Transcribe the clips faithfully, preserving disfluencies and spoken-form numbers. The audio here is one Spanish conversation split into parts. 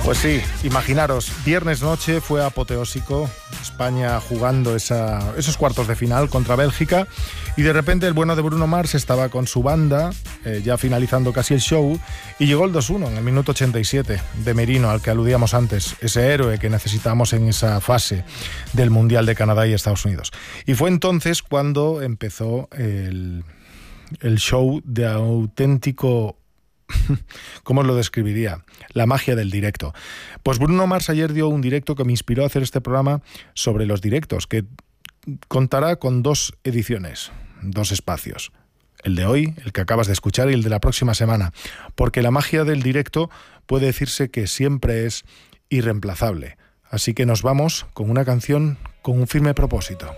Pues sí, imaginaros, viernes noche fue apoteósico, España jugando esa, esos cuartos de final contra Bélgica, y de repente el bueno de Bruno Mars estaba con su banda, eh, ya finalizando casi el show, y llegó el dos uno en el minuto ochenta y siete de Merino, al que aludíamos antes, ese héroe que necesitamos en esa fase del Mundial de Canadá y Estados Unidos. Y fue entonces cuando empezó el, el show de auténtico... ¿Cómo os lo describiría? La magia del directo. Pues Bruno Mars ayer dio un directo que me inspiró a hacer este programa sobre los directos, que contará con dos ediciones, dos espacios. El de hoy, el que acabas de escuchar, y el de la próxima semana. Porque la magia del directo puede decirse que siempre es irreemplazable. Así que nos vamos con una canción con un firme propósito.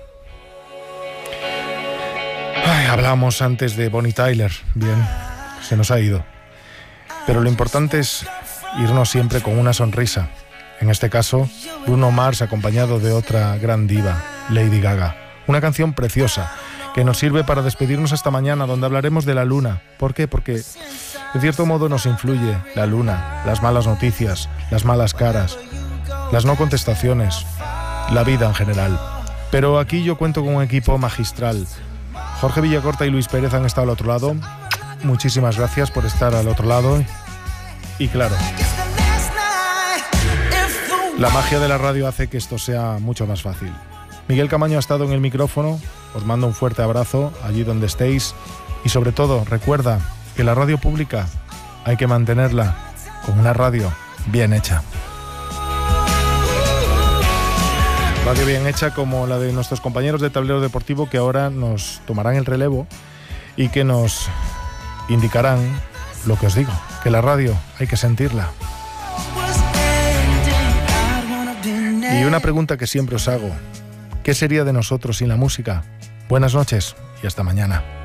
Ay, hablábamos antes de Bonnie Tyler. Bien, se nos ha ido. Pero lo importante es irnos siempre con una sonrisa. En este caso, Bruno Mars acompañado de otra gran diva, Lady Gaga. Una canción preciosa que nos sirve para despedirnos esta mañana, donde hablaremos de la luna. ¿Por qué? Porque de cierto modo nos influye la luna, las malas noticias, las malas caras, las no contestaciones, la vida en general. Pero aquí yo cuento con un equipo magistral. Jorge Villacorta y Luis Pérez han estado al otro lado. Muchísimas gracias por estar al otro lado. Y claro, la magia de la radio hace que esto sea mucho más fácil. Miguel Camaño ha estado en el micrófono. Os mando un fuerte abrazo allí donde estéis. Y sobre todo, recuerda que la radio pública hay que mantenerla con una radio bien hecha. Radio bien hecha como la de nuestros compañeros de Tablero Deportivo, que ahora nos tomarán el relevo y que nos indicarán lo que os digo, que la radio hay que sentirla. Y una pregunta que siempre os hago: ¿qué sería de nosotros sin la música? Buenas noches y hasta mañana.